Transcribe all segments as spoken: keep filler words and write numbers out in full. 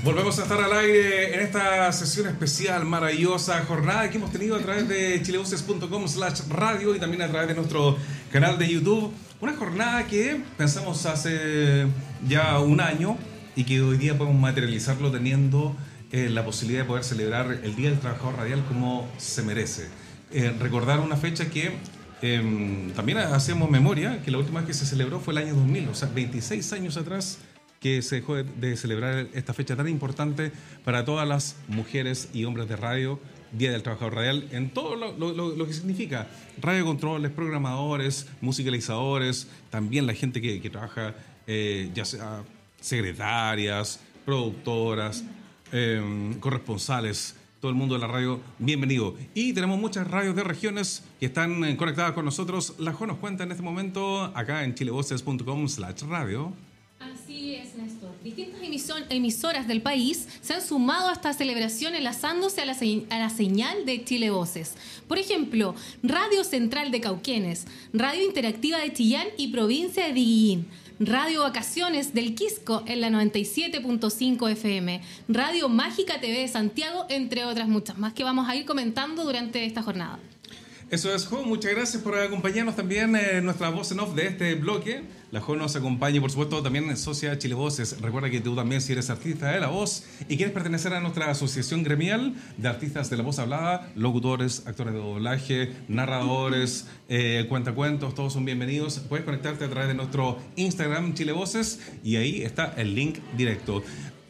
Volvemos a estar al aire en esta sesión especial, maravillosa jornada que hemos tenido a través de chilevoces punto com slash radio y también a través de nuestro canal de YouTube. Una jornada que pensamos hace ya un año y que hoy día podemos materializarlo teniendo eh, la posibilidad de poder celebrar el Día del Trabajador Radial como se merece. Eh, recordar una fecha que eh, también hacemos memoria, que la última vez que se celebró fue el año dos mil, o sea, veintiséis años atrás, que se dejó de, de celebrar esta fecha tan importante para todas las mujeres y hombres de radio, Día del Trabajador Radial, en todo lo, lo, lo, lo que significa radiocontroles, programadores, musicalizadores, también la gente que, que trabaja, eh, ya sea secretarias, productoras, eh, corresponsales, todo el mundo de la radio, bienvenido. Y tenemos muchas radios de regiones que están eh, conectadas con nosotros. La Jo nos cuenta en este momento acá en chilevoces punto com slash radio. Así es, Néstor. Distintas emisoras del país se han sumado a esta celebración enlazándose a la, a la señal de Chile Voces. Por ejemplo, Radio Central de Cauquenes, Radio Interactiva de Chillán y Provincia de Diguillín, Radio Vacaciones del Quisco en la noventa y siete punto cinco F M, Radio Mágica T V de Santiago, entre otras muchas más que vamos a ir comentando durante esta jornada. Eso es, Jo. Muchas gracias por acompañarnos también en eh, nuestra voz en off de este bloque. La Jo nos acompaña, por supuesto, también en Socia Chile Voces. Recuerda que tú también, si eres artista de la voz y quieres pertenecer a nuestra asociación gremial de artistas de la voz hablada, locutores, actores de doblaje, narradores, eh, cuentacuentos, todos son bienvenidos. Puedes conectarte a través de nuestro Instagram Chile Voces y ahí está el link directo.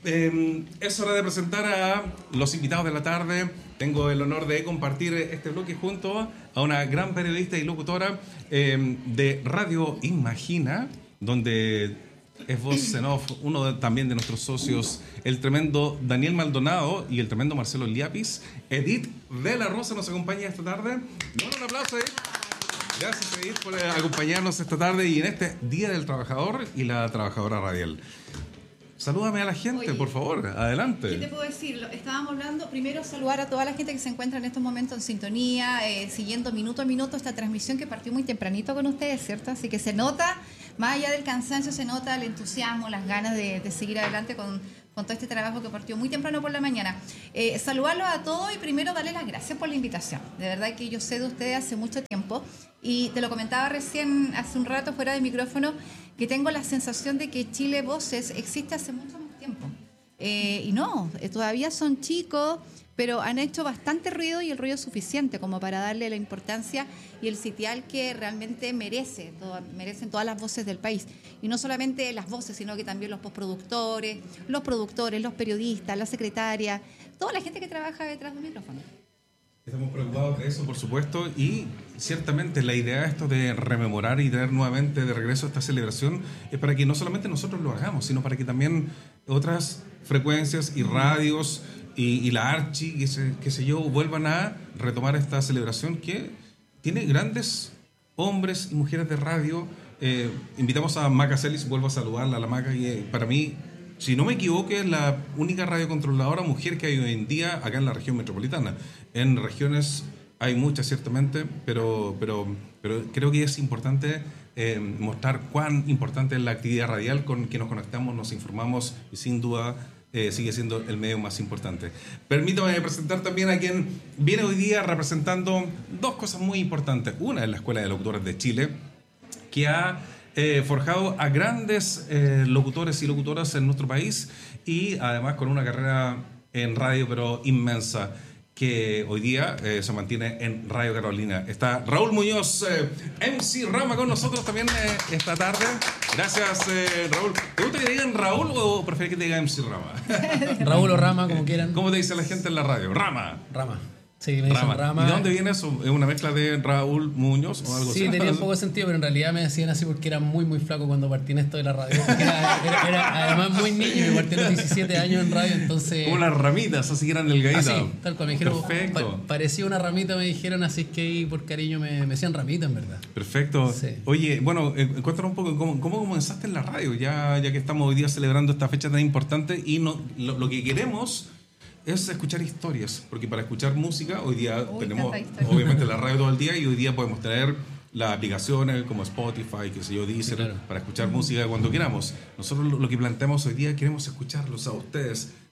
Eh, es hora de presentar a los invitados de la tarde. Tengo el honor de compartir este bloque junto a una gran periodista y locutora eh, de Radio Imagina, donde es voz en off, uno de, también de nuestros socios, el tremendo Daniel Maldonado y el tremendo Marcelo Liapis. Edith de la Rosa nos acompaña esta tarde. Bueno, un aplauso, Edith. Gracias, Edith, por acompañarnos esta tarde y en este Día del Trabajador y la Trabajadora Radial. Salúdame a la gente, oye, por favor, adelante. ¿Qué te puedo decir? Estábamos hablando, primero saludar a toda la gente que se encuentra en estos momentos en sintonía, eh, siguiendo minuto a minuto esta transmisión que partió muy tempranito con ustedes, ¿cierto? Así que se nota, más allá del cansancio, se nota el entusiasmo, las ganas de, de seguir adelante con, con todo este trabajo que partió muy temprano por la mañana. Eh, saludarlos a todos y primero darles las gracias por la invitación. De verdad que yo sé de ustedes hace mucho tiempo y te lo comentaba recién, hace un rato fuera de micrófono, que tengo la sensación de que Chile Voces existe hace mucho más tiempo. Eh, y no, eh, todavía son chicos, pero han hecho bastante ruido y el ruido suficiente como para darle la importancia y el sitial que realmente merece, todo, merecen todas las voces del país. Y no solamente las voces, sino que también los postproductores, los productores, los periodistas, la secretaria, toda la gente que trabaja detrás de un micrófono. Estamos preocupados de eso, por supuesto, y ciertamente la idea esto de rememorar y traer nuevamente de regreso esta celebración es para que no solamente nosotros lo hagamos, sino para que también otras frecuencias y radios y, y la Archi, qué sé, qué sé yo, vuelvan a retomar esta celebración que tiene grandes hombres y mujeres de radio. Eh, invitamos a Maca Celis, vuelvo a saludarla, a la Maca, y eh, para mí, si no me equivoco, es la única radiocontroladora mujer que hay hoy en día acá en la región metropolitana. En regiones hay muchas, ciertamente, pero, pero, pero creo que es importante eh, mostrar cuán importante es la actividad radial con que nos conectamos, nos informamos y sin duda eh, sigue siendo el medio más importante. Permítame presentar también a quien viene hoy día representando dos cosas muy importantes. Una es la Escuela de Locutores de Chile, que ha Eh, forjado a grandes eh, locutores y locutoras en nuestro país y además con una carrera en radio pero inmensa que hoy día eh, se mantiene en Radio Carolina. Está Raúl Muñoz, eh, M C Rama, con nosotros también eh, esta tarde. Gracias, eh, Raúl. ¿Te gusta que te digan Raúl o prefieres que te diga M C Rama? Raúl o Rama, como quieran. ¿Cómo te dice la gente en la radio? Rama. Rama. Sí, me dicen Rama. Rama. ¿Y de dónde viene eso? ¿Es una mezcla de Raúl Muñoz o algo sí, así? Sí, tenía un poco de sentido, pero en realidad me decían así porque era muy, muy flaco cuando partí en esto de la radio. Era, era, era además muy niño, me partí a los diecisiete años en radio, entonces... Como las ramitas, así que eran delgaditas. Así, tal cual, me dijeron... Perfecto. Pa parecía una ramita, me dijeron, así que ahí por cariño me, me decían ramita, en verdad. Perfecto. Sí. Oye, bueno, eh, cuéntanos un poco, ¿cómo, cómo comenzaste en la radio? Ya, ya que estamos hoy día celebrando esta fecha tan importante y no, lo, lo que queremos... es escuchar historias, porque para escuchar música hoy día Uy, tenemos obviamente la radio todo el día y hoy día podemos tener las aplicaciones como Spotify, que sé yo, Deezer, sí, claro, para escuchar música cuando queramos. Nosotros lo que planteamos hoy día queremos escucharlos a ustedes.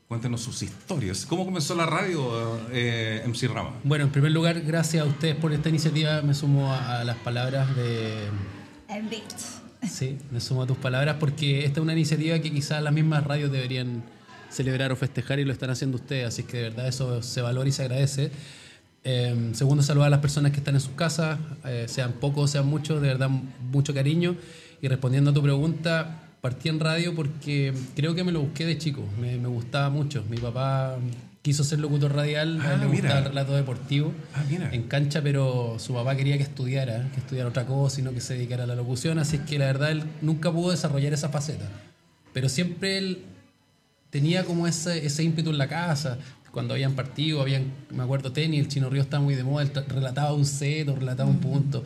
Cuéntenos sus historias. ¿Cómo comenzó la radio, eh, M C Rama? Bueno, en primer lugar, gracias a ustedes por esta iniciativa. Me sumo a, a las palabras de... Sí, me sumo a tus palabras porque esta es una iniciativa que quizás las mismas radios deberían celebrar o festejar y lo están haciendo ustedes, así que de verdad eso se valora y se agradece. Eh, segundo, saludar a las personas que están en sus casas, eh, sean pocos, sean muchos, de verdad mucho cariño. Y respondiendo a tu pregunta, partí en radio porque creo que me lo busqué de chico, me, me gustaba mucho. Mi papá quiso ser locutor radial, ah, a él le mira. gustaba el relato deportivo ah, en cancha, pero su papá quería que estudiara, que estudiara otra cosa y no que se dedicara a la locución, así es que la verdad él nunca pudo desarrollar esa faceta. Pero siempre él tenía como ese, ese ímpetu en la casa. Cuando habían partido, habían, me acuerdo, tenis, el Chino Río estaba muy de moda, él relataba un set o relataba un punto.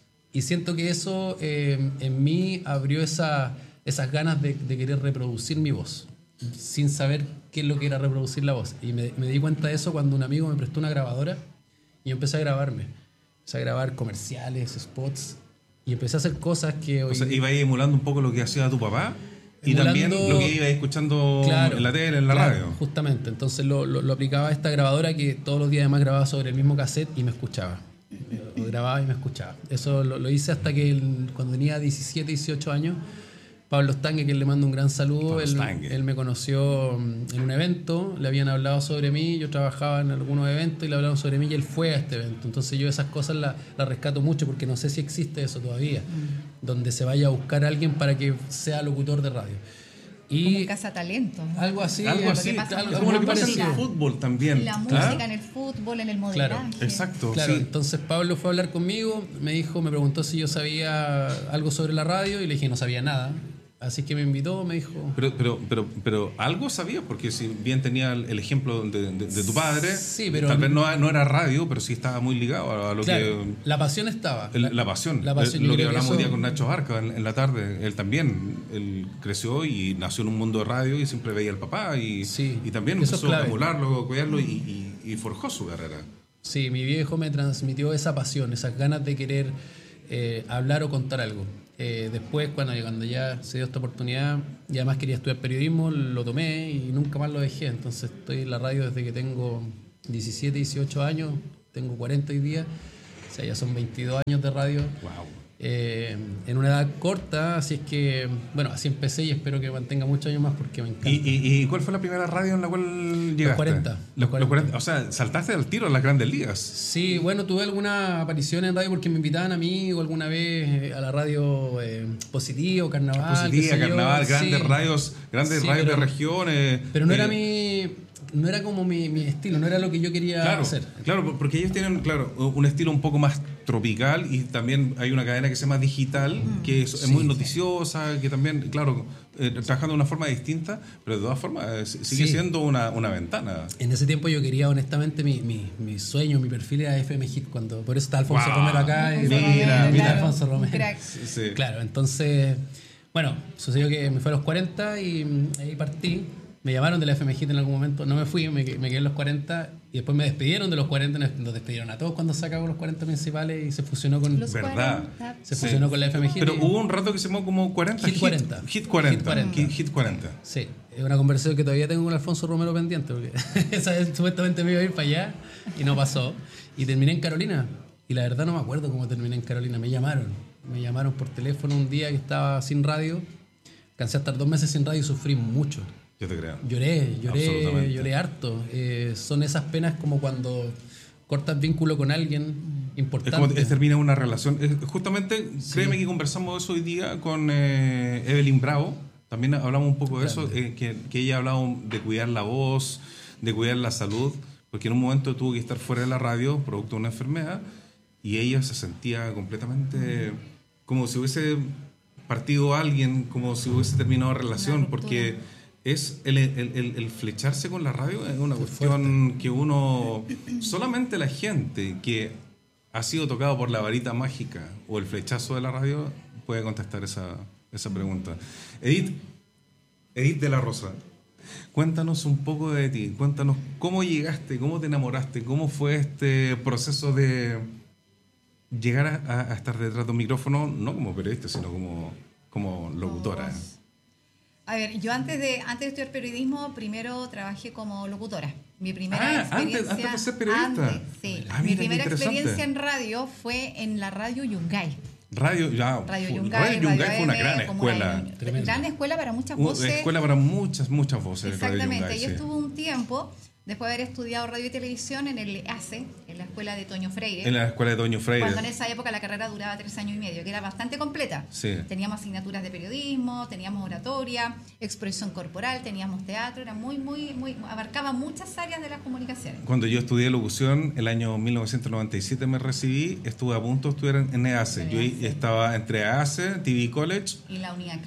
Y siento que eso eh, en mí abrió esa, esas ganas de, de querer reproducir mi voz, sin saber qué es lo que era reproducir la voz. Y me, me di cuenta de eso cuando un amigo me prestó una grabadora y yo empecé a grabarme. Empecé a grabar comerciales, spots, y empecé a hacer cosas que hoy... O sea, iba ahí emulando un poco lo que hacía tu papá. Y también lo que iba escuchando claro, en la tele, en la claro, radio. Justamente, entonces lo, lo, lo aplicaba a esta grabadora que todos los días además grababa sobre el mismo cassette y me escuchaba. Lo grababa y me escuchaba. Eso lo, lo hice hasta que el, cuando tenía diecisiete, dieciocho años, Pablo Stange, que le mando un gran saludo, él, él me conoció en un evento, le habían hablado sobre mí, yo trabajaba en algunos eventos y le hablaron sobre mí y él fue a este evento. Entonces yo esas cosas las la rescato mucho porque no sé si existe eso todavía, mm. donde se vaya a buscar a alguien para que sea locutor de radio. Y como un cazatalento, ¿no? Algo así, algo así, algo como lo que pasa en el fútbol también. En la música, ¿ah? En el fútbol, en el modelaje. Claro, exacto. Claro, sí. Entonces Pablo fue a hablar conmigo, me dijo, me preguntó si yo sabía algo sobre la radio y le dije no sabía nada. Así que me invitó, me dijo... Pero, pero, pero, pero algo sabía, porque si bien tenía el ejemplo de, de, de tu padre, sí, pero tal vez no, no era radio, pero sí estaba muy ligado a lo claro, que... La pasión estaba. El, la pasión. La pasión lo que hablamos eso... un día con Nacho Barca en, en la tarde, él también, él creció y nació en un mundo de radio y siempre veía al papá y, sí, y también empezó a emularlo, a cuidarlo y, y, y forjó su carrera. Sí, mi viejo me transmitió esa pasión, esas ganas de querer eh, hablar o contar algo. Eh, después, cuando, cuando ya se dio esta oportunidad, y además quería estudiar periodismo, lo tomé y nunca más lo dejé. Entonces estoy en la radio desde que tengo diecisiete, dieciocho años, tengo cuarenta hoy día, o sea, ya son veintidós años de radio. Wow. Eh, en una edad corta, así es que, bueno, así empecé y espero que mantenga muchos años más porque me encanta. ¿Y, y, y cuál fue la primera radio en la cual llegaste? Los cuarenta. Los, los cuarenta. O sea, saltaste al tiro en las grandes ligas. Sí, bueno, tuve alguna aparición en radio porque me invitaban a mí o alguna vez a la radio eh, Positivo, Carnaval. Positiva, Carnaval, yo. grandes sí. radios, grandes sí, radios pero, de regiones. Pero no eh, era mi... No era como mi, mi estilo, no era lo que yo quería claro, hacer. Claro, porque ellos tienen, claro, un estilo un poco más tropical y también hay una cadena que se llama digital, mm, que es, sí, es muy noticiosa, sí. que también, claro, eh, trabajando de una forma distinta, pero de todas formas eh, sigue sí. siendo una, una ventana. En ese tiempo yo quería, honestamente, mi, mi, mi sueño, mi perfil era F M Hit, cuando, por eso está Alfonso wow. Romero acá. Y mira, mira, mira Alfonso Romero. Sí, sí. Claro, entonces, bueno, sucedió que me fui a los cuarenta y ahí partí. Me llamaron de la F M Hit en algún momento, no me fui, me, me quedé en los cuarenta y después me despidieron de los cuarenta, nos despidieron a todos cuando se acabó los cuarenta principales y se fusionó con los verdad cuarenta. Se fusionó sí. con la F M Hit. Pero hubo un rato que se llamó como cuarenta Hit cuarenta. Hit cuarenta. Hit cuarenta. Hit, hit cuarenta. Sí, es una conversación que todavía tengo con Alfonso Romero pendiente porque esa vez supuestamente me iba a ir para allá y no pasó. Y terminé en Carolina y la verdad no me acuerdo cómo terminé en Carolina, me llamaron. Me llamaron por teléfono un día que estaba sin radio, cansé de estar dos meses sin radio y sufrí mucho. Yo te creo. Lloré, lloré, lloré harto. Eh, son esas penas como cuando cortas vínculo con alguien importante. Es como es, termina una relación. Es, justamente, sí. créeme que conversamos eso hoy día con eh, Evelyn Bravo. También hablamos un poco de claro. eso, eh, que, que ella hablaba de cuidar la voz, de cuidar la salud, porque en un momento tuvo que estar fuera de la radio, producto de una enfermedad, y ella se sentía completamente como si hubiese partido a alguien, como si hubiese terminado la relación, porque... Es el, el, el, el flecharse con la radio es una cuestión fuerte. Que uno, solamente la gente que ha sido tocado por la varita mágica o el flechazo de la radio puede contestar esa, esa pregunta. Edith, Edith de la Rosa, cuéntanos un poco de ti, cuéntanos cómo llegaste, cómo te enamoraste, cómo fue este proceso de llegar a, a estar detrás de un micrófono, no como periodista, sino como, como locutora. A ver, yo antes de antes de estudiar periodismo, primero trabajé como locutora. Mi primera Ah, experiencia... antes- antes de ser periodista. Antes, sí. Ah, Mi mira, qué primera interesante. experiencia en radio fue en la radio Yungay. Radio, ya, Radio fu- Yungay, Radio Yungay Radio fue una M, gran como escuela. una- Tremendo. gran escuela para muchas Una voces. escuela para muchas, muchas voces. Radio Exactamente. Yungay, Yo sí. estuve un tiempo, después de haber estudiado radio y televisión, en el E A C E, en la escuela de Toño Freire. En la escuela de Doño Freire. Cuando en esa época la carrera duraba tres años y medio, que era bastante completa. Sí. Teníamos asignaturas de periodismo, teníamos oratoria, expresión corporal, teníamos teatro, era muy, muy, muy, abarcaba muchas áreas de las comunicaciones. Cuando yo estudié locución, el año mil novecientos noventa y siete me recibí, estuve a punto de estudiar en, en E A C E. Yo En E A C E. estaba entre E A C E, T V College Y la UNIAC.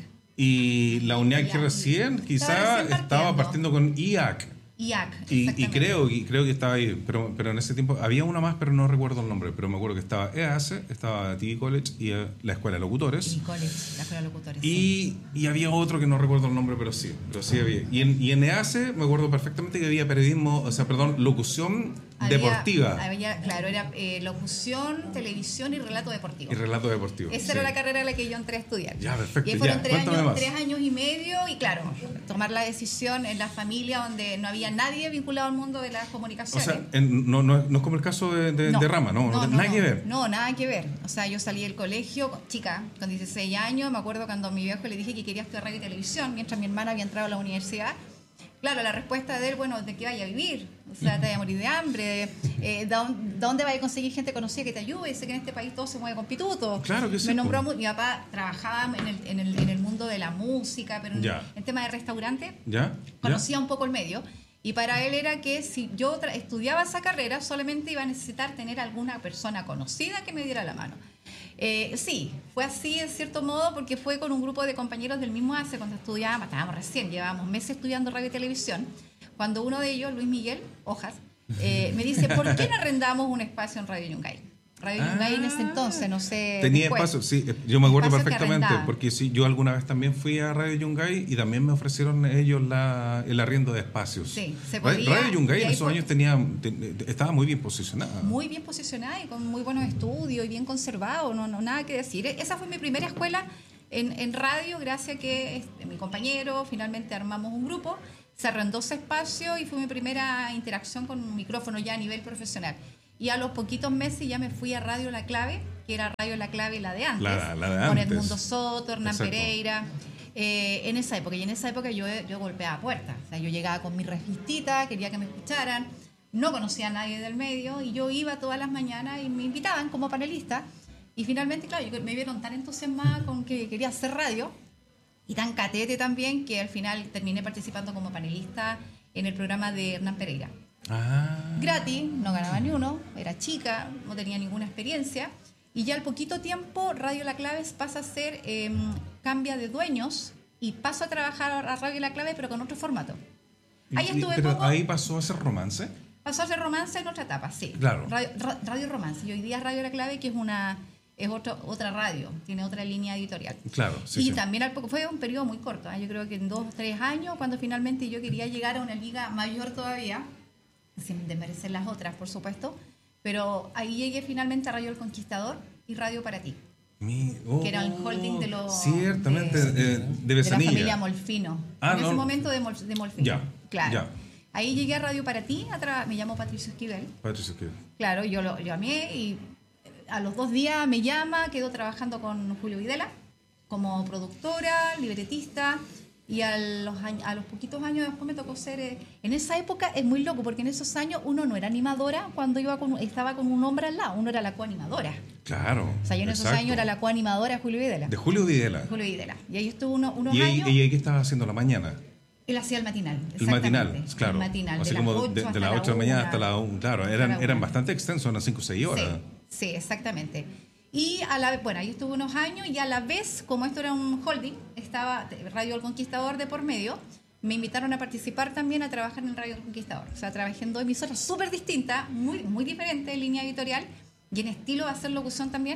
y la UNIAC que Ya. recién, quizá Estaba recién estaba partiendo. partiendo con I A C. I A C, Y, y exactamente. creo, y creo que estaba ahí, pero, pero en ese tiempo había una más, pero no recuerdo el nombre, pero me acuerdo que estaba E A C E, estaba T V College y eh, la Escuela de Locutores. Y College, la escuela de locutores. sí. Y, y había otro que no recuerdo el nombre, pero sí, pero sí había. Y en, y en E A C E me acuerdo perfectamente que había periodismo, o sea, perdón, locución Había- deportiva había- claro, era eh, locución, televisión y relato deportivo. y relato deportivo. Esa sí. era la carrera a la que yo entré a estudiar. Ya, perfecto, Y ahí fueron ya, tres, cuéntame años, más. tres años y medio y claro, tomar la decisión en la familia donde no había nadie vinculado al mundo de las O comunicaciones. sea, en- no, no, es- no es como el caso de, de, de Rama, no, no, nada que ver. No, nada que ver. O sea, yo salí del colegio, chica, con dieciséis años, me acuerdo cuando a mi viejo le dije que quería estudiar radio y televisión, mientras mi hermana había entrado a la universidad. Claro, la respuesta de él, bueno, ¿de qué vaya a vivir? O sea, te vaya a morir de hambre. Eh, ¿de dónde- ¿Dónde vaya a conseguir gente conocida que te ayude? Sé que en este país todo se mueve con pituto. Claro que sí, Me nombró, po. mu- mi papá trabajaba en el, en el, en el mundo de la música, pero en, Ya. en tema de restaurante ¿Ya? ¿Ya? conocía un poco el medio. Y para él era que si yo tra- estudiaba esa carrera, solamente iba a necesitar tener alguna persona conocida que me diera la mano. Eh, sí, fue así en cierto modo porque fue con un grupo de compañeros del mismo A C E cuando estudiábamos, estábamos recién, llevábamos meses estudiando radio y televisión, cuando uno de ellos, Luis Miguel Hojas, eh, me dice, ¿por qué no arrendamos un espacio en Radio Yungay? Radio Yungay en ese entonces, no sé. Tenía después. espacio, sí, eh, yo me acuerdo Espacio que perfectamente, arrendaba. porque sí, yo alguna vez también fui a Radio Yungay y también me ofrecieron ellos la, el arriendo de espacios. Sí, se Ra- podía, Radio Yungay y en ahí esos fue- años tenía, te- estaba muy bien posicionada. Muy bien posicionada y con muy buenos estudios y bien conservado, no, no nada que decir. Esa fue mi primera escuela en, en radio, gracias a que este, mi compañero finalmente armamos un grupo, se arrendó ese espacio y fue mi primera interacción con un micrófono ya a nivel profesional. Y a los poquitos meses ya me fui a Radio La Clave, que era Radio La Clave la de antes, La- la de con antes. Edmundo Soto, Hernán Exacto. Pereira. eh, en esa época, y en esa época yo, yo golpeaba puertas. O sea, yo llegaba con mi revistita, quería que me escucharan, no conocía a nadie del medio y yo iba todas las mañanas y me invitaban como panelista. Y finalmente, claro, yo- me vieron tan entusiasmada con que quería hacer radio y tan catete también que al final terminé participando como panelista en el programa de Hernán Pereira. Ah. Gratis, no ganaba ni uno, era chica, no tenía ninguna experiencia. Y ya al poquito tiempo, Radio La Clave pasa a ser, eh, cambia de dueños y paso a trabajar a Radio La Clave, pero con otro formato. Ahí Y- y- estuve pero poco. ahí pasó a ser romance. Pasó a ser romance en otra etapa, sí. Claro. Radio, ra- radio Romance. Y hoy día Radio La Clave, que es una es otro, otra radio, tiene otra línea editorial. Claro, sí, y sí. también al poco, fue un periodo muy corto, ¿eh? Yo creo que en dos, tres años, cuando finalmente yo quería llegar a una liga mayor todavía, sin desmerecer las otras, por supuesto, pero ahí llegué finalmente a Radio El Conquistador y Radio Para Ti, Mi- oh, que era el holding de los... Ciertamente, de- eh, de de la Besanilla. familia Molfino. Ah, en no. ese momento de, Mol- de Molfino. Ya, Claro. ya. Ahí llegué a Radio Para Ti, a tra- me llamo Patricio Esquivel. Patricio, ¿qué? Claro, yo lo llamé y a los dos días me llama, quedo trabajando con Julio Videla como productora, libretista, y a los, años, a los poquitos años después me tocó ser... eh, en esa época es muy loco, porque en esos años uno no era animadora cuando iba con, estaba con un hombre al lado, uno era la coanimadora. Claro. O sea, yo en esos exacto. años era la coanimadora Julio Videla. De Julio Videla. Julio Videla. Y ahí estuvo uno- unos ¿Y ahí, años... y ahí qué estaba haciendo la mañana? Él hacía el matinal. El matinal, exactamente, claro. El matinal. Así de como las de, ocho de hasta las la ocho de la mañana una. hasta la una. Claro, Hasta eran, la eran una. bastante extensos, unas cinco o seis horas. Sí, sí, exactamente. Y a la bueno, ahí estuve unos años y a la vez, como esto era un holding, estaba Radio El Conquistador de por medio, me invitaron a participar también a trabajar en Radio El Conquistador. O sea, trabajé en dos emisoras súper distintas, muy, muy diferentes en línea editorial y en estilo de hacer locución también.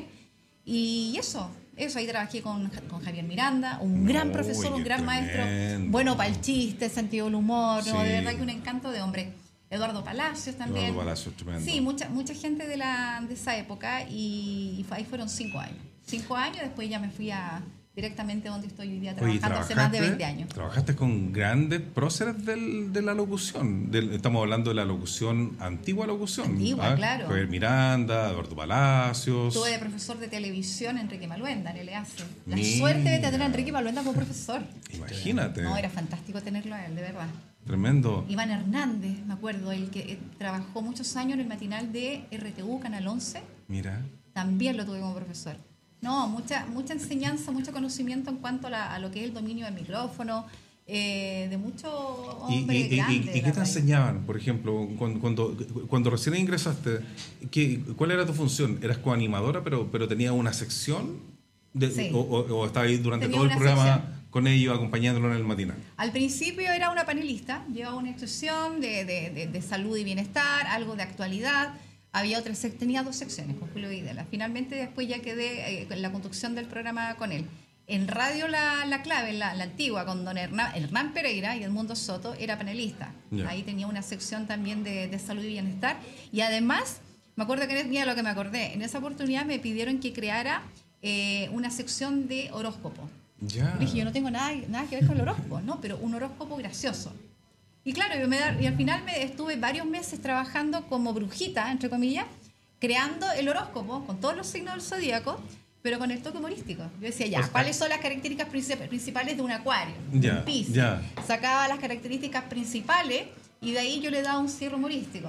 Y eso, eso, ahí trabajé con, con Javier Miranda, un gran Uy, profesor, un qué gran maestro, tremendo. bueno para el chiste, sentido del humor, ¿no? Sí. De verdad que un encanto de hombre. Eduardo Palacios también. Eduardo Palacios, tremendo. Sí, mucha, mucha gente de, la, de esa época y, y fue- ahí fueron cinco años. Cinco años, después ya me fui a, directamente donde estoy hoy día Oye, trabajando hace más de veinte años. Trabajaste con grandes próceres del, de la locución. Del, estamos hablando de la locución, antigua locución. Antigua, ¿ah? claro. Javier Miranda, Eduardo Palacios. Tuve de profesor de televisión Enrique Maluenda, en el E A C. La Mira. suerte de tener a Enrique Maluenda como profesor. Imagínate. No, era fantástico tenerlo a él, de verdad. Tremendo. Iván Hernández, me acuerdo, el que eh, trabajó muchos años en el matinal de R T U, Canal once. Mira. También lo tuve como profesor. No, mucha mucha enseñanza, mucho conocimiento en cuanto a, la, a lo que es el dominio del micrófono, eh, de muchos ¿Y, hombres y, y, grandes. y, y qué te enseñaban, por ejemplo, cuando, cuando, cuando recién ingresaste? ¿qué, ¿Cuál era tu función? ¿Eras coanimadora, pero, pero tenías una sección? De, Sí. o, o, ¿O estabas ahí durante Tenía todo el una programa sección. con ellos, acompañándolo en el matinal? Al principio era una panelista, llevaba una expresión de, de, de, de salud y bienestar, algo de actualidad. Había otra sec- tenía dos secciones con Julio Videla. Finalmente después ya quedé eh, en la conducción del programa con él. En radio la, la clave, la, la antigua, con don Hernán, Hernán Pereira y Edmundo Soto, era panelista. Ya. Ahí tenía una sección también de, de salud y bienestar. Y además, me acuerdo que, mira lo que me acordé, en esa oportunidad me pidieron que creara eh, una sección de horóscopo. Ya. Dije, yo no tengo nada, nada que ver con el horóscopo, ¿no? Pero un horóscopo gracioso. Y claro, yo me da, y al final me estuve varios meses trabajando como brujita, entre comillas, creando el horóscopo con todos los signos del zodíaco, pero con el toque humorístico. Yo decía, ya, O sea, ¿cuáles son las características princip- principales de un acuario? Ya, de un Piscis. ya. Sacaba las características principales y de ahí yo le daba un cierre humorístico.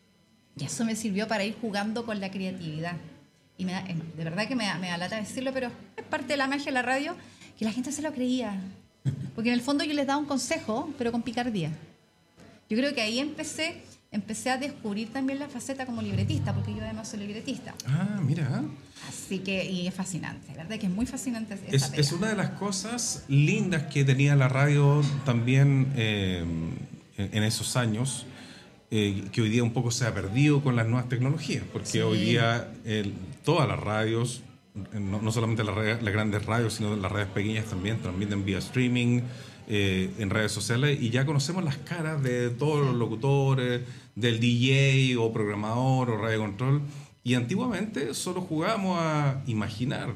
Y eso me sirvió para ir jugando con la creatividad. Y me da, de verdad que me da, me da lata decirlo, pero es parte de la magia de la radio que la gente se lo creía. Porque en el fondo yo les daba un consejo, pero con picardía. Yo creo que ahí empecé, empecé a descubrir también la faceta como libretista, porque yo además soy libretista. Ah, mira. Así que, y es fascinante, la verdad que es muy fascinante esa Es, pega. es una de las cosas lindas que tenía la radio también eh, en, en esos años, eh, que hoy día un poco se ha perdido con las nuevas tecnologías, porque Sí. hoy día el- todas las radios, no, no solamente las, radios- las grandes radios, sino las radios pequeñas también transmiten vía streaming, eh, en redes sociales, y ya conocemos las caras de todos los locutores, del D J o programador o radio control, y antiguamente solo jugábamos a imaginar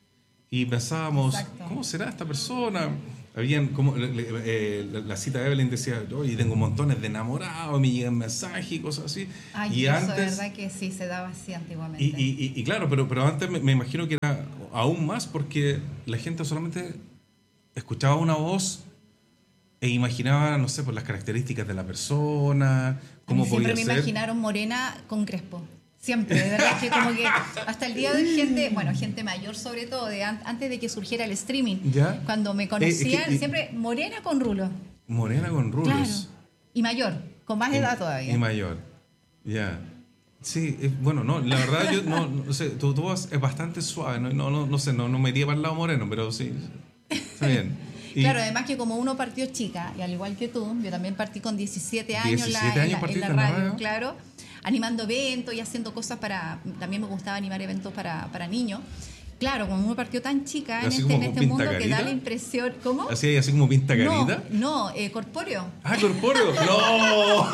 y pensábamos, Exacto. ¿cómo será esta persona? Habían como le- le- eh, la, la cita de Evelyn decía, oye, tengo montones de enamorados, me llegan mensajes y cosas así. Ay, y eso antes, de verdad que sí, se daba así antiguamente. y, y- y- y claro, pero, pero antes me, me imagino que era aún más porque la gente solamente escuchaba una voz e imaginaba, no sé, por las características de la persona, A mí cómo siempre podía me ser. imaginaron morena con crespo. Siempre, de verdad que como que hasta el día de hoy gente, bueno, gente mayor sobre todo, de an- antes de que surgiera el streaming, Ya. cuando me Eh, conocían, es que- siempre morena con rulo. Morena con rulos. Claro. Y mayor, con más edad todavía. Y mayor. Ya. Sí, eh, bueno, no, la verdad yo no, no sé, tu, tu voz es bastante suave, no, no, no, no sé, no, no me iría para el lado moreno, pero sí, está bien. Y Claro, además que como uno partió chica, y al igual que tú, yo también partí con diecisiete años, en la- diecisiete años en, la, en partiste la en la radio, radio. claro, animando eventos y haciendo cosas para... También me gustaba animar eventos para, para niños. Claro, como uno partió tan chica en Así este, como en con este mundo que pintacarita. da la impresión... ¿Cómo? así, así como pinta No, carita. no, eh, corpóreo. Ah, corpóreo. No.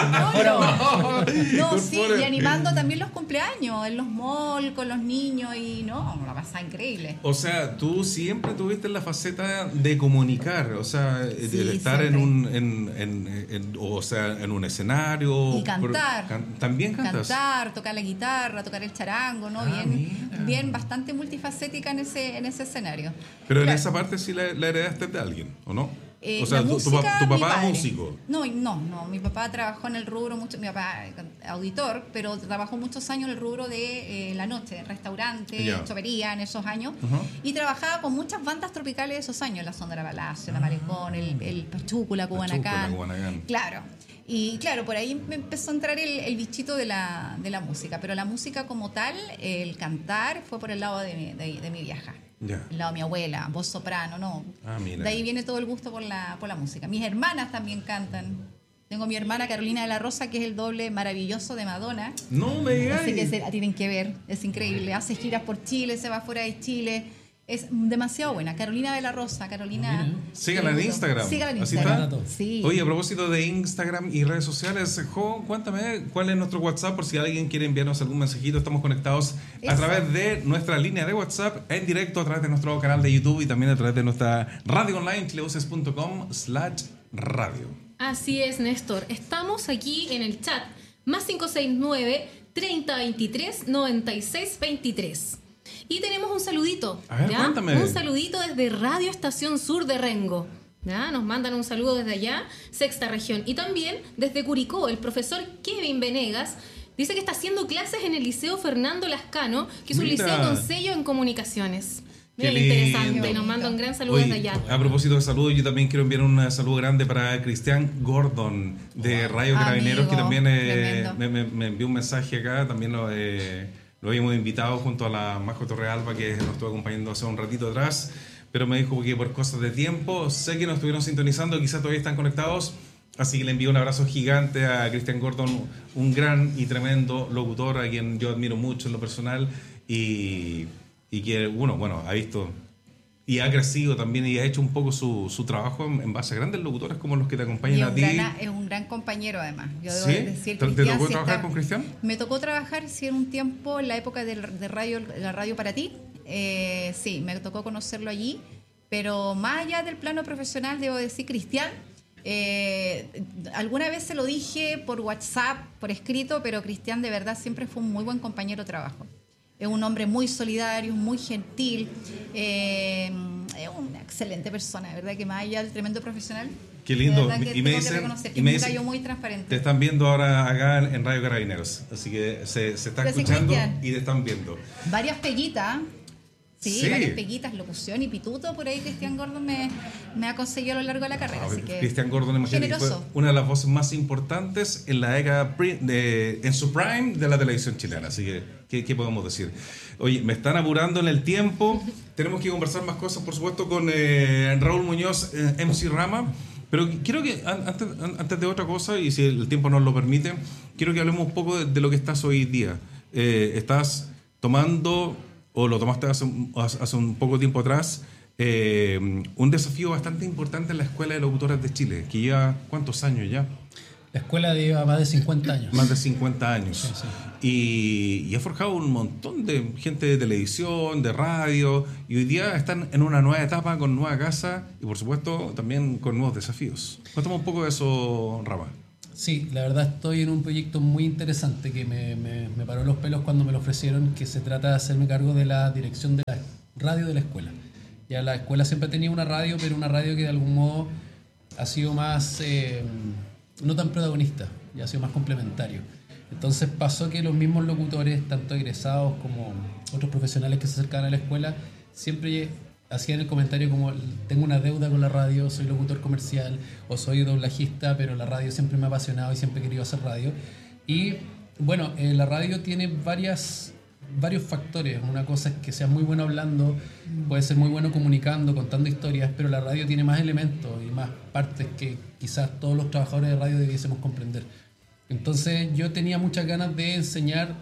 No, no, sí, Corpóreo. y animando también los cumpleaños en los malls con los niños y no, la pasaba increíble. O sea, tú siempre tuviste la faceta de comunicar, o sea, de- Sí, de estar en siempre. un, en, en- en- o sea, en un escenario. Y cantar. Por- can- También cantas. Cantar, tocar la guitarra, tocar el charango, ¿no? Ah, bien, mira. bien, bastante multifacética en ese, en ese escenario. Pero en Claro. esa parte sí la, la heredaste de alguien, ¿o no? Eh, o sea, la tu, tu música, pa- tu mi papá padre. músico. No, no, no. Mi papá trabajó en el rubro mucho, mi papá eh, auditor, pero trabajó muchos años en el rubro de eh, la noche, restaurante, Ya. chopería en esos años. Ajá. Y trabajaba con muchas bandas tropicales de esos años, la Sondra Palacio, la Malecón, el, el Pachúcula, Cubanacán. Pachúcula, Cubanacán. Claro. Y claro, por ahí me empezó a entrar el, el bichito de la, de la música, pero la música como tal, el cantar, fue por el lado de mi, de, de mi vieja. Ya. El lado de mi abuela, voz soprano, no. Ah, mira. De ahí viene todo el gusto por la, por la música. Mis hermanas también cantan. Tengo mi hermana Carolina de la Rosa, que es el doble maravilloso de Madonna. No me digas. Así que se, tienen que ver, es increíble. Hace giras por Chile, se va fuera de Chile. Es demasiado buena. Carolina de la Rosa, Carolina. Mira. Síganla en Instagram. Síganla en ¿Así Instagram. está? Sí. Oye, a propósito de Instagram y redes sociales, Jo, cuéntame cuál es nuestro WhatsApp por si alguien quiere enviarnos algún mensajito. Estamos conectados a Eso. través de nuestra línea de WhatsApp, en directo a través de nuestro canal de YouTube y también a través de nuestra radio online, chilevoces punto com slash radio. Así es, Néstor. Estamos aquí en el chat. Más cinco seis nueve, treinta veintitrés, noventa y seis veintitrés. Y tenemos un saludito. A ver, ¿ya? cuéntame. Un saludito desde Radio Estación Sur de Rengo. ¿Ya? Nos mandan un saludo desde allá, sexta región. Y también desde Curicó, el profesor Kevin Venegas dice que está haciendo clases en el Liceo Fernando Lascano, que es un Mira. liceo con sello en comunicaciones. Qué Bien interesante. lindo. Y nos manda un gran saludo Oye, desde allá. a propósito de saludos, yo también quiero enviar un saludo grande para Cristian Gordon de Radio Carabineros, Amigo, que también eh, tremendo. me, me- me envió un mensaje acá. También lo, eh, lo habíamos invitado junto a la Majo Torrealba, que nos estuvo acompañando hace un ratito atrás, pero me dijo que por cosas de tiempo, sé que nos estuvieron sintonizando, quizás todavía están conectados. Así que le envío un abrazo gigante a Cristian Gordon, un gran y tremendo locutor a quien yo admiro mucho en lo personal y, y que uno, bueno, ha visto y ha crecido también y ha hecho un poco su, su trabajo en, en base a grandes locutores como los que te Y acompañan es a un, ti. gran, es un gran compañero además. Yo debo ¿Sí? decir, ¿Te- te Cristian, tocó sí trabajar está- con Cristian? Me tocó trabajar, sí, en un tiempo en la época de, de radio, la radio para ti. Eh, sí, me tocó conocerlo allí. Pero más allá del plano profesional, debo decir, Cristian, eh, alguna vez se lo dije por WhatsApp, por escrito, pero Cristian de verdad siempre fue un muy buen compañero de trabajo. Es un hombre muy solidario, muy gentil, eh, es una excelente persona, ¿verdad? Que más allá del tremendo profesional, Qué lindo. de verdad que Y me tengo que dicen- reconocer y que me es un dicen- gallo muy Te transparente. están viendo ahora acá en Radio Carabineros, así que se, se está Gracias, escuchando Cristian. y te están viendo. Varias peguitas, sí, Sí. varias peguitas, locución y pituto, por ahí Cristian Gordon me, me ha conseguido a lo largo de la carrera, así que Cristian Gordon, imagínate, que fue generoso. una de las voces más importantes en la década pri- de, en su prime de la televisión chilena. Así que, ¿qué, qué podemos decir? Oye, me están apurando en el tiempo. Tenemos que conversar más cosas, por supuesto, con eh, Raúl Muñoz, eh, M C Rama. Pero quiero que, an- antes, an- antes de otra cosa, y si el tiempo nos lo permite, quiero que hablemos un poco de, de lo que estás hoy día. Eh, estás tomando, o lo tomaste hace, un- hace un poco tiempo atrás, eh, un desafío bastante importante en la Escuela de Locutores de Chile, que lleva, ¿cuántos años ya? La escuela lleva más de cincuenta años. Más de cincuenta años. Sí, sí. Y, y ha forjado un montón de gente de televisión, de radio, y hoy día están en una nueva etapa con nueva casa y por supuesto también con nuevos desafíos. Cuéntame un poco de eso, Rama. Sí, la verdad estoy en un proyecto muy interesante que me, me, me paró los pelos cuando me lo ofrecieron, que se trata de hacerme cargo de la dirección de la radio de la escuela. Ya la escuela siempre tenía una radio, pero una radio que de algún modo ha sido más, eh, no tan protagonista, ya ha sido más complementario. Entonces pasó que los mismos locutores, tanto egresados como otros profesionales que se acercaban a la escuela, siempre hacían el comentario como: tengo una deuda con la radio, soy locutor comercial o soy doblajista, pero la radio siempre me ha apasionado y siempre he querido hacer radio. Y bueno, eh, la radio tiene varias, varios factores. Una cosa es que sea muy bueno hablando, puede ser muy bueno comunicando, contando historias, pero la radio tiene más elementos y más partes que quizás todos los trabajadores de radio debiésemos comprender. Entonces yo tenía muchas ganas de enseñar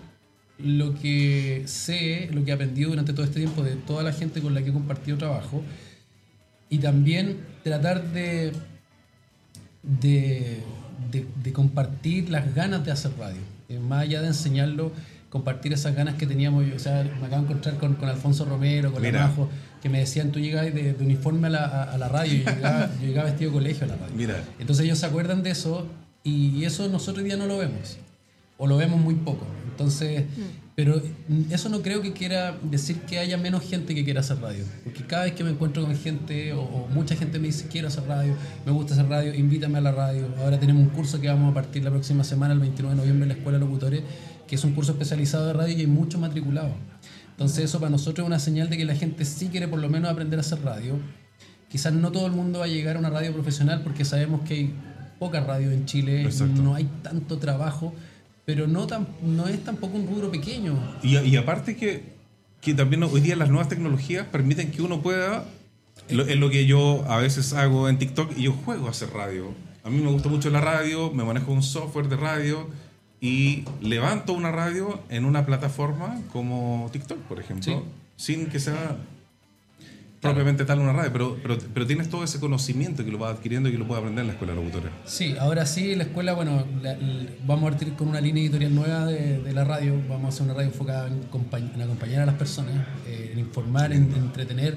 lo que sé, lo que he aprendido durante todo este tiempo de toda la gente con la que he compartido trabajo, y también tratar de, de, de, de compartir las ganas de hacer radio. Eh, más allá de enseñarlo, compartir esas ganas que teníamos. Yo, o sea, me acabo de encontrar con, con Alfonso Romero, con Mira. la Majo, que me decían: tú llegabas de, de uniforme a la, a, a la radio, y yo llegaba, yo llegaba vestido de colegio a la radio. Mira. Entonces ellos se acuerdan de eso, y eso nosotros hoy día no lo vemos, o lo vemos muy poco. Entonces, pero eso no creo que quiera decir que haya menos gente que quiera hacer radio, porque cada vez que me encuentro con gente, o, o mucha gente me dice: quiero hacer radio, me gusta hacer radio, invítame a la radio. Ahora tenemos un curso que vamos a partir la próxima semana, el veintinueve de noviembre, en la Escuela de Locutores, que es un curso especializado de radio y hay muchos matriculados. Entonces eso para nosotros es una señal de que la gente sí quiere por lo menos aprender a hacer radio. Quizás no todo el mundo va a llegar a una radio profesional, porque sabemos que hay poca radio en Chile. Exacto. No hay tanto trabajo, pero no, tan, no es tampoco un rubro pequeño. Y, y aparte que, que también hoy día las nuevas tecnologías permiten que uno pueda, lo, es lo que yo a veces hago en TikTok, y yo juego a hacer radio. A mí me gusta mucho la radio, me manejo un software de radio y levanto una radio en una plataforma como TikTok, por ejemplo, sin que sea... propiamente tal una radio, pero, pero, pero tienes todo ese conocimiento que lo vas adquiriendo y que lo puedes aprender en la escuela de locutores. Sí, ahora sí, la escuela, bueno, la, la, vamos a partir con una línea editorial nueva de, de la radio. Vamos a hacer una radio enfocada en, en acompañar a las personas, eh, en informar, en, en entretener.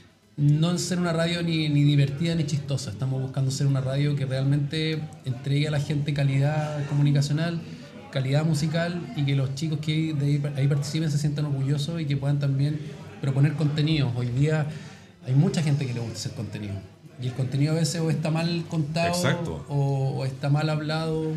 No en ser una radio ni, ni divertida ni chistosa. Estamos buscando ser una radio que realmente entregue a la gente calidad comunicacional, calidad musical, y que los chicos que de ahí, ahí participen se sientan orgullosos y que puedan también proponer contenidos. Hoy día hay mucha gente que le gusta hacer contenido, y el contenido a veces o está mal contado o, o está mal hablado,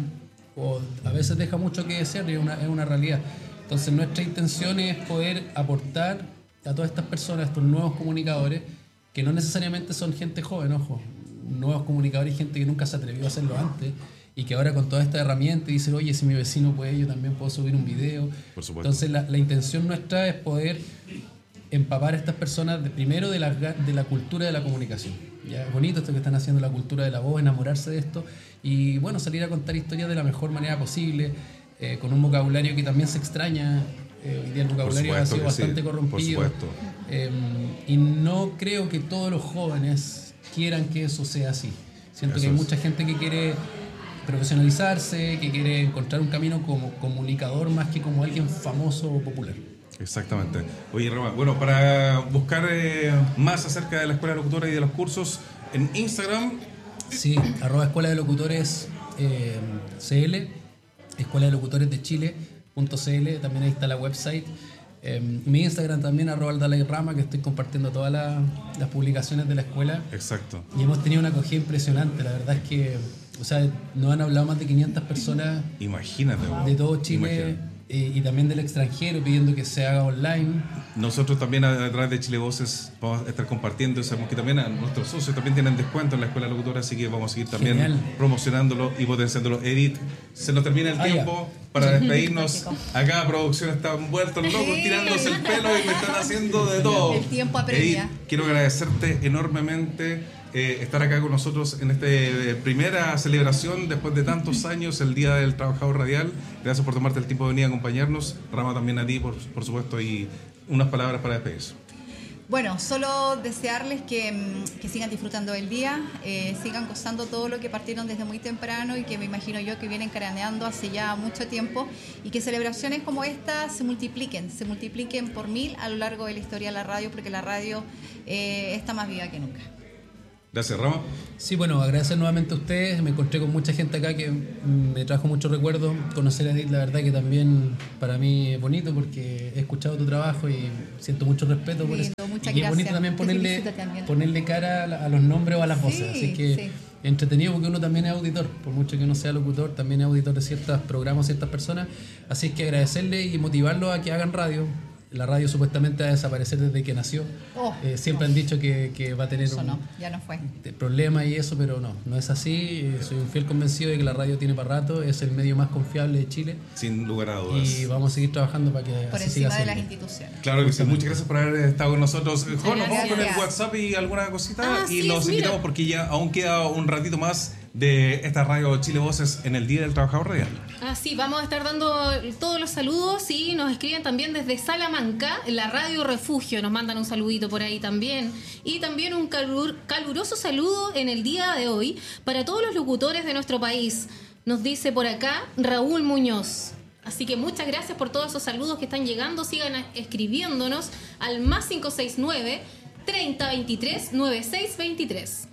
o a veces deja mucho que desear, y es una, es una realidad. Entonces nuestra intención es poder aportar a todas estas personas, a estos nuevos comunicadores, que no necesariamente son gente joven, ojo, nuevos comunicadores y gente que nunca se atrevió a hacerlo antes, y que ahora con toda esta herramienta dicen, oye, si mi vecino puede, yo también puedo subir un video. Por supuesto. Entonces la, la intención nuestra es poder empapar a estas personas de, primero de la, de la cultura de la comunicación. Ya es bonito esto que están haciendo, la cultura de la voz, enamorarse de esto, y bueno, salir a contar historias de la mejor manera posible, eh, con un vocabulario que también se extraña. Eh, hoy día el vocabulario ha sido bastante sí, corrompido. Por supuesto. Eh, y no creo que todos los jóvenes quieran que eso sea así. Siento eso que hay es. mucha gente que quiere profesionalizarse, que quiere encontrar un camino como comunicador más que como alguien famoso o popular. Exactamente. Oye, Rama, bueno, para buscar eh, más acerca de la Escuela de Locutores y de los cursos, en Instagram... Sí, arroba Escuela de Locutores eh, C L, Escuela de Locutores de Chile punto C L, también ahí está la website. Eh, mi Instagram también, arroba Aldalay Rama, que estoy compartiendo todas la, las publicaciones de la escuela. Exacto. Y hemos tenido una acogida impresionante, la verdad es que, o sea, nos han hablado más de quinientas personas. Imagínate. De todo Chile. Imagínate. Eh, y también del extranjero pidiendo que se haga online. Nosotros también a través de Chile Voces vamos a estar compartiendo, sabemos que también a nuestros socios también tienen descuento en la Escuela de Locutora, así que vamos a seguir también Genial. promocionándolo y potenciándolo. Edith, se nos termina el ah, tiempo ya. para despedirnos. Acá producción está envuelto en locos, sí. tirándose el pelo y me están haciendo de todo. El tiempo apremia. Edith, quiero agradecerte enormemente. Eh, estar acá con nosotros en esta eh, primera celebración después de tantos años, el Día del Trabajador Radial. Gracias por tomarte el tiempo de venir a acompañarnos. Rama, también a ti, por, por supuesto, y unas palabras para despedirse. Bueno, solo desearles que, que sigan disfrutando del día, eh, sigan gozando todo lo que partieron desde muy temprano y que me imagino yo que vienen craneando hace ya mucho tiempo, y que celebraciones como esta se multipliquen, se multipliquen por mil a lo largo de la historia de la radio, porque la radio eh, está más viva que nunca. Gracias, Rama. Sí, bueno, agradecer nuevamente a ustedes. Me encontré con mucha gente acá que me trajo muchos recuerdos. Conocer a Edith, la verdad que también para mí es bonito, porque he escuchado tu trabajo y siento mucho respeto por eso. Muchas y es bonito también ponerle, también ponerle cara a los nombres o a las voces. Sí, Así que sí. entretenido, porque uno también es auditor. Por mucho que uno sea locutor, también es auditor de ciertos programas, ciertas personas. Así es que agradecerle y motivarlos a que hagan radio. La radio supuestamente va a desaparecer desde que nació. Oh, eh, siempre no. han dicho que, que va a tener eso un no, ya no fue. problema y eso, pero no, no es así. Eh, soy un fiel convencido de que la radio tiene para rato, es el medio más confiable de Chile. Sin lugar a dudas. Y vamos a seguir trabajando para que por así encima siga de las instituciones. Claro que sí, muchas gracias por haber estado con nosotros. Juan, nos vamos con el WhatsApp y alguna cosita ah, y sí, los mira. invitamos porque ya aún queda un ratito más de esta radio Chile Voces en el Día del Trabajador Radial. Ah, sí, vamos a estar dando todos los saludos y nos escriben también desde Salamanca, la Radio Refugio, nos mandan un saludito por ahí también. Y también un calur, caluroso saludo en el día de hoy para todos los locutores de nuestro país. Nos dice por acá Raúl Muñoz. Así que muchas gracias por todos esos saludos que están llegando. Sigan escribiéndonos al más cinco seis nueve, treinta veintitrés, noventa y seis veintitrés.